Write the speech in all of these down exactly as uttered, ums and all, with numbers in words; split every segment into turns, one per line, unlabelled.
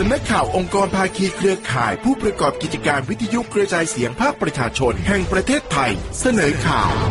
ำนักข่าวองค์กรภาคีเครือข่ายผู้ประกอบกิจการวิทยุกระจายเสียงภาคประชาชนแห่งประเทศไทยเสนอข่าว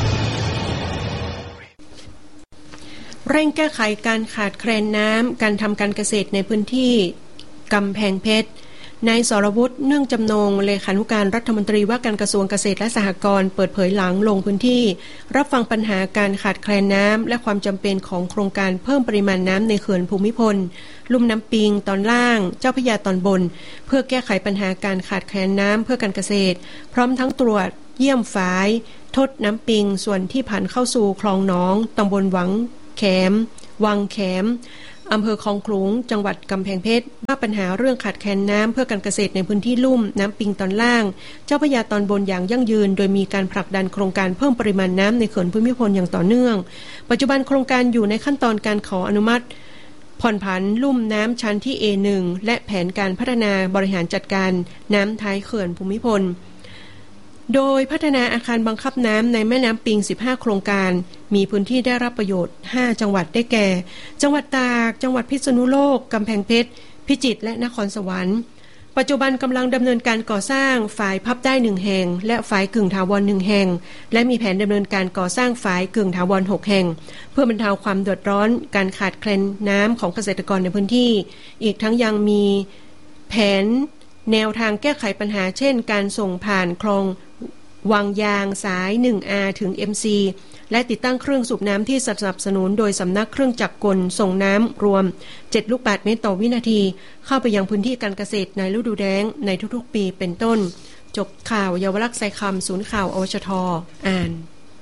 เร่งแก้ไขการขาดแคลนน้ำการทำการเกษตรในพื้นที่กำแพงเพชรนายสรวุฒิเนื่องจำนงเลขานุการรัฐมนตรีว่าการกระทรวงเกษตรและสหกรณ์เปิดเผยหลังลงพื้นที่รับฟังปัญหาการขาดแคลนน้ำและความจำเป็นของโครงการเพิ่มปริมาณน้ำในเขื่อนภูมิพลลุ่มน้ำปิงตอนล่างเจ้าพระยาตอนบนเพื่อแก้ไขปัญหาการขาดแคลนน้ำเพื่อการเกษตรพร้อมทั้งตรวจเยี่ยมฝายทดน้ำปิงส่วนที่ผ่านเข้าสู่คลองหนองตำบลวังแขมวังแขมอำเภอคลองขลุงจังหวัดกำแพงเพชรว่าปัญหาเรื่องขาดแคลนน้ำเพื่อการเกษตรในพื้นที่ลุ่มน้ำปิงตอนล่างเจ้าพระยาตอนบนอย่างยั่งยืนโดยมีการผลักดันโครงการเพิ่มปริมาณน้ำในเขื่อนภูมิพลอย่างต่อเนื่องปัจจุบันโครงการอยู่ในขั้นตอนการขออนุมัติผ่อนผันลุ่มน้ำชั้นที่ เอ หนึ่ง และแผนการพัฒนาบริหารจัดการน้ำท้ายเขื่อนภูมิพลโดยพัฒนาอาคารบังคับน้ำในแม่น้ำปิงสิบห้าโครงการมีพื้นที่ได้รับประโยชน์ห้าจังหวัดได้แก่จังหวัดตากจังหวัดพิษณุโลกกำแพงเพชรพิจิตรและนครสวรรค์ปัจจุบันกำลังดำเนินการก่อสร้างฝายพับได้หนึ่งแห่งและฝายกึ่งถาวรหนึ่งแห่งและมีแผนดำเนินการก่อสร้างฝายกึ่งถาวรหกแห่งเพื่อบรรเทาความเดือดร้อนการขาดแคลนน้ำของเกษตรกรในพื้นที่อีกทั้งยังมีแผนแนวทางแก้ไขปัญหาเช่นการส่งผ่านคลองวางยางสาย หนึ่ง อาร์ ถึง เอ็ม ซี และติดตั้งเครื่องสูบน้ำที่สนับสนุนโดยสำนักเครื่องจักรกลส่งน้ำรวมเจ็ดลูกบาศก์เมตรต่อวินาทีเข้าไปยังพื้นที่การเกษตรในฤดูแล้งในทุกๆปีเป็นต้นจบข่าวเยาวลักษณ์ไซคำศูนย์ข่าวอวชทอ่าน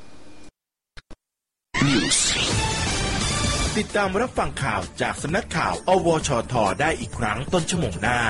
ติดตามรับฟังข่าวจากสำนักข่าวอวชทได้อีกครั้งต้นชั่วโมงหน้า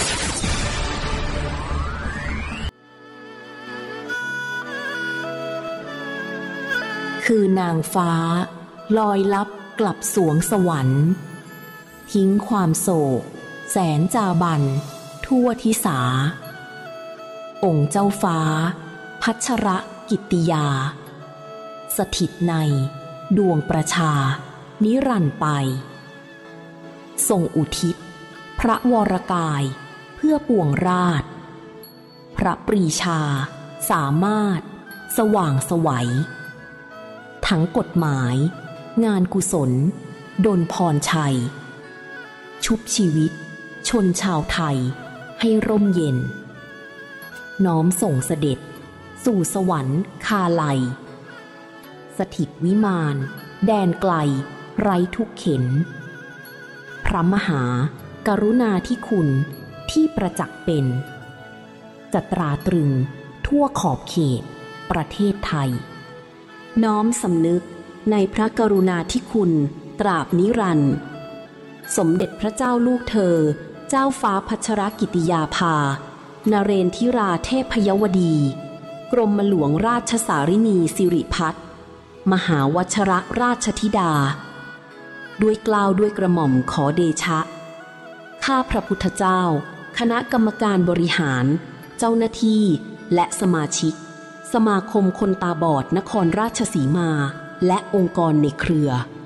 คือนางฟ้าลอยลับกลับสวงสวรรค์ทิ้งความโศกแสนจาบันทั่วทิสาองค์เจ้าฟ้าพัชรกิตติยาสถิตในดวงประชานิรันดร์ไปทรงอุทิศพระวรกายเพื่อปวงราชพระปรีชาสามารถสว่างไสวทั้งกฎหมายงานกุศลดลพรชัยชุบชีวิตชนชาวไทยให้ร่มเย็นน้อมส่งเสด็จสู่สวรรค์คาลัยสถิตวิมานแดนไกลไร้ทุกเข็ญพระมหากรุณาธิคุณที่ประจักษ์เป็นจะตราตรึงทั่วขอบเขตประเทศไทยน้อมสำนึกในพระกรุณาธิคุณตราบนิรันดร์สมเด็จพระเจ้าลูกเธอเจ้าฟ้าพัชรกิติยาภานเรนทิราเทพยวดีกรมหลวงราชสารินีสิริพัฒน์มหาวชรราชธิดาด้วยเกล้าด้วยกระหม่อมขอเดชะข้าพระพุทธเจ้าคณะกรรมการบริหารเจ้าหน้าที่และสมาชิกสมาคมคนตาบอดนครราชสีมาและองค์กรในเครือ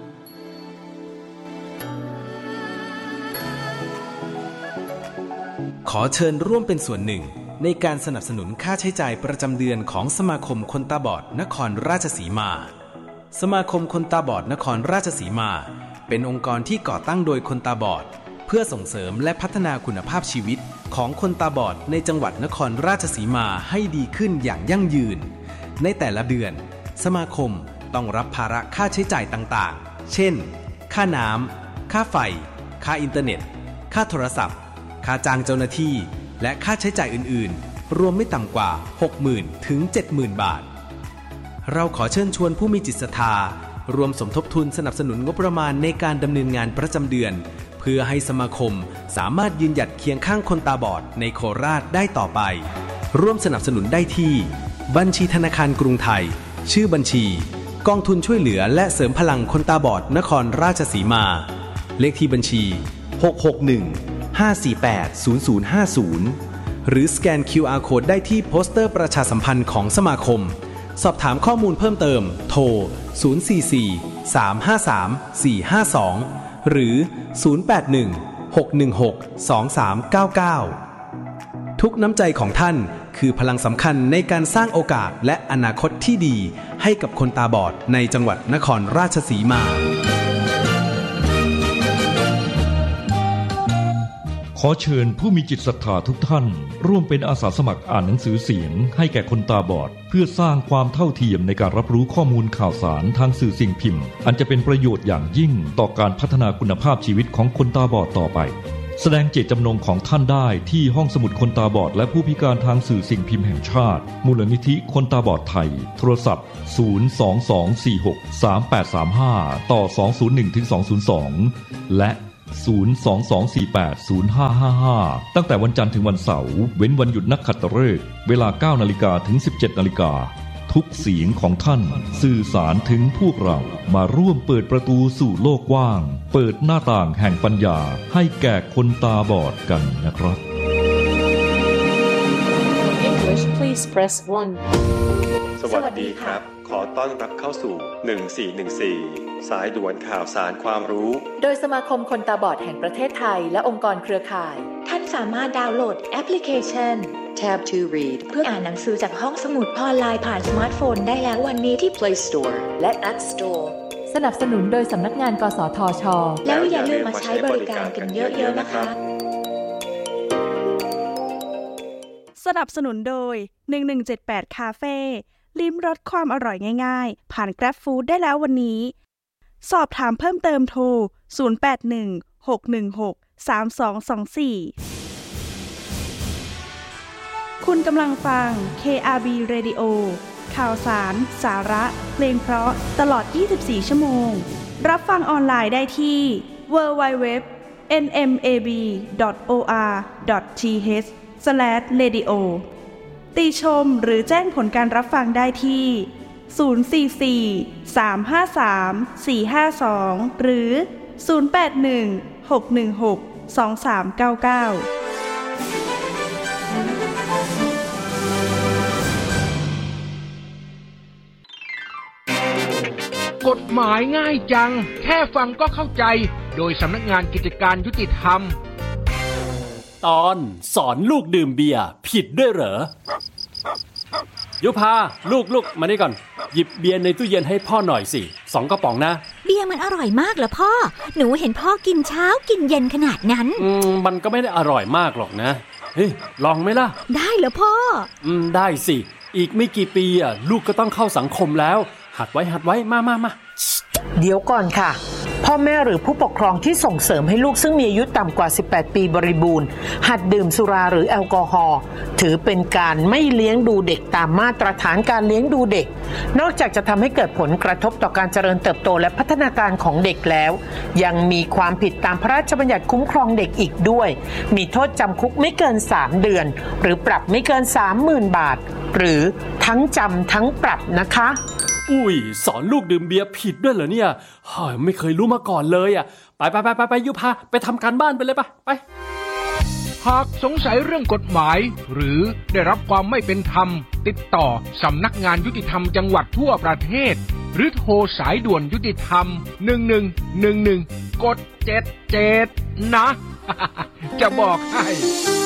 ขอเชิญร่วมเป็นส่วนหนึ่งในการสนับสนุนค่าใช้จ่ายประจำเดือนของสมาคมคนตาบอดนครราชสีมาสมาคมคนตาบอดนครราชสีมาเป็นองค์กรที่ก่อตั้งโดยคนตาบอดเพื่อส่งเสริมและพัฒนาคุณภาพชีวิตของคนตาบอดในจังหวัดนครราชสีมาให้ดีขึ้นอย่างยั่งยืนในแต่ละเดือนสมาคมต้องรับภาระค่าใช้จ่ายต่างๆเช่นค่าน้ำค่าไฟค่าอินเทอร์เน็ตค่าโทรศัพท์ค่าจ้างเจ้าหน้าที่และค่าใช้จ่ายอื่นๆรวมไม่ต่ำกว่า หกหมื่น ถึง เจ็ดหมื่น บาทเราขอเชิญชวนผู้มีจิตศรัทธารวมสมทบทุนสนับสนุนงบประมาณในการดำเนินงานประจำเดือนเพื่อให้สมาคมสามารถยืนหยัดเคียงข้างคนตาบอดในโคราชได้ต่อไปร่วมสนับสนุนได้ที่บัญชีธนาคารกรุงไทยชื่อบัญชีกองทุนช่วยเหลือและเสริมพลังคนตาบอดนครราชสีมาเลขที่บัญชีหก หก หนึ่ง ห้า สี่ แปด ศูนย์ ศูนย์ ห้า ศูนย์หรือสแกน คิว อาร์ Code ได้ที่โปสเตอร์ประชาสัมพันธ์ของสมาคมสอบถามข้อมูลเพิ่มเติมโทรศูนย์ สี่ สี่ สาม ห้า สาม สี่ ห้า สองหรือศูนย์ แปด หนึ่งหกหนึ่งหก สองสามเก้าเก้าทุกน้ำใจของท่านคือพลังสำคัญในการสร้างโอกาสและอนาคตที่ดีให้กับคนตาบอดในจังหวัดนครราชสีมา
ขอเชิญผู้มีจิตศรัทธาทุกท่านร่วมเป็นอาสาสมัครอ่านหนังสือเสียงให้แก่คนตาบอดเพื่อสร้างความเท่าเทียมในการรับรู้ข้อมูลข่าวสารทางสื่อสิ่งพิมพ์อันจะเป็นประโยชน์อย่างยิ่งต่อการพัฒนาคุณภาพชีวิตของคนตาบอดต่อไปแสดงเจตจำนงของท่านได้ที่ห้องสมุดคนตาบอดและผู้พิการทางสื่อสิ่งพิมพ์แห่งชาติมูลนิธิคนตาบอดไทยโทรศัพท์ศูนย์ สอง สอง สี่ หก สาม แปด สาม ห้าต่อสองศูนย์หนึ่งถึงสองศูนย์สองและศูนย์ สอง สอง สี่ แปด ศูนย์ ห้า ห้า ห้าตั้งแต่วันจันทร์ถึงวันเสาร์เว้นวันหยุดนักขัตฤกษ์เวลา เก้านาฬิกา ถึง สิบเจ็ดนาฬิกาทุกเสียงของท่านสื่อสารถึงพวกเรามาร่วมเปิดประตูสู่โลกกว้างเปิดหน้าต่างแห่งปัญญาให้แก่คนตาบอดกันนะครับ
English please press one
สวัสดีครับขอต้อนรับเข้าสู่หนึ่งสี่หนึ่งสี่สายด่วนข่าวสารความรู้
โดยสมาคมคนตาบอดแห่งประเทศไทยและองค์กรเครือข่าย
ท่านสามารถดาวน์โหลดแอปพลิเคชัน
Tab to Read
เพื่ออ่านหนังสือจากห้องสมุดออนไลน์ผ่านสมาร์ทโฟนได้แล้ววันนี้ที่
Play Store และ App Store สนับสนุนโดยสำนักงานกสทช.
แล้วอย่าลืมมาใช้บริการกันเยอะๆนะคะ
สนับสนุนโดยหนึ่งหนึ่งเจ็ดแปดคาเฟ่ลิ้มรสความอร่อยง่ายๆผ่าน Grab Food ได้แล้ววันนี้สอบถามเพิ่มเติมโทรศูนย์ แปด หนึ่ง หก หนึ่ง หก สาม สอง สอง สี่คุณกำลังฟัง เค อาร์ บี Radio ข่าวสารสาระเพลงเพราะตลอดยี่สิบสี่ชั่วโมงรับฟังออนไลน์ได้ที่ ดับเบิลยู ดับเบิลยู ดับเบิลยู ดอท เอ็น เอ็ม เอ บี ดอท โอ อาร์ ดอท ที เอช สแลช เรดิโอ ติชมหรือแจ้งผลการรับฟังได้ที่ศูนย์ สี่ สี่ สาม ห้า สาม สี่ ห้า สองหรือศูนย์ แปด หนึ่ง หก หนึ่ง หก สอง สาม เก้า เก้าก
ฎหมายง่ายจังแค่ฟังก็เข้าใจโดยสำนักงานกิจการยุติธรรม
ตอนสอนลูกดื่มเบียร์ผิดด้วยเหรอยุพาลูกลูกมานี่ก่อนหยิบเบียร์ในตู้เย็นให้พ่อหน่อยสิสองกระป๋องนะ
เบียร์มันอร่อยมากเหรอพ่อหนูเห็นพ่อกินเช้ากินเย็นขนาดนั้น
อืมมันก็ไม่ได้อร่อยมากหรอกนะเฮ้ยลองไหมล่ะ
ได้เหรอพ่อ
อืมได้สิอีกไม่กี่ปีอ่ะลูกก็ต้องเข้าสังคมแล้วหัดไว้หัดไว้มามามา
เดี๋ยวก่อนค่ะพ่อแม่หรือผู้ปกครองที่ส่งเสริมให้ลูกซึ่งมีอายุต่ำกว่าสิบแปดปีบริบูรณ์หัดดื่มสุราหรือแอลกอฮอล์ถือเป็นการไม่เลี้ยงดูเด็กตามมาตรฐานการเลี้ยงดูเด็กนอกจากจะทำให้เกิดผลกระทบต่อการเจริญเติบโตและพัฒนาการของเด็กแล้วยังมีความผิดตามพระราชบัญญัติคุ้มครองเด็กอีกด้วยมีโทษจำคุกไม่เกินสามเดือนหรือปรับไม่เกิน สามหมื่น บาทหรือทั้งจำทั้งปรับนะคะ
อุ้ยสอนลูกดื่มเบียร์ผิดด้วยเหรอเนี่ยเฮ้ยไม่เคยรู้มาก่อนเลยอ่ะไปไปไปไปไปยุพาไปทำการบ้านไปเลยปะไป
หากสงสัยเรื่องกฎหมายหรือได้รับความไม่เป็นธรรมติดต่อสำนักงานยุติธรรมจังหวัดทั่วประเทศหรือโทรสายด่วนยุติธรรมหนึ่งหนึ่งหนึ่งหนึ่งกดเจ็ดเจ็ดนะ จะบอกให้